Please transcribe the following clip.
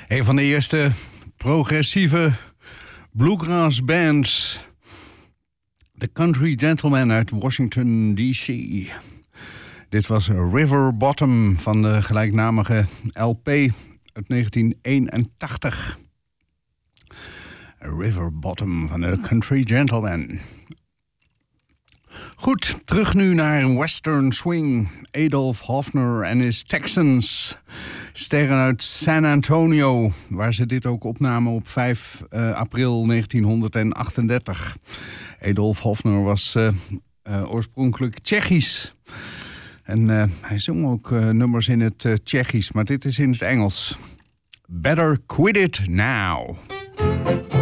Een van de eerste progressieve bluegrass bands. The Country Gentlemen uit Washington, D.C. Dit was River Bottom van de gelijknamige LP uit 1981. River Bottom van de Country Gentlemen. Goed, terug nu naar Western Swing. Adolph Hofner en his Texans. Sterren uit San Antonio, waar ze dit ook opnamen op 5 april 1938. Adolph Hofner was oorspronkelijk Tsjechisch. En hij zong ook nummers in het Tsjechisch, maar dit is in het Engels. Better Quit It Now.